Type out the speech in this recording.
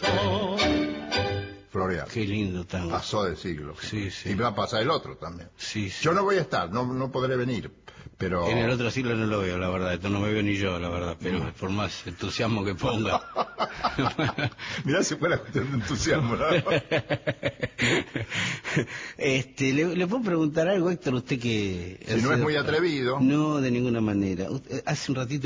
Florial. Qué lindo tango. Pasó de siglo. Sí, sí. Y va a pasar el otro también. Sí, sí. Yo no voy a estar, no podré venir, pero... En el otro siglo no lo veo, la verdad. Esto no me veo ni yo, la verdad. Pero por más entusiasmo que ponga. Mirá si fuera cuestión de entusiasmo, ¿no? ¿Le puedo preguntar algo, Héctor? Usted que... Si no es muy atrevido. No, de ninguna manera. Hace un ratito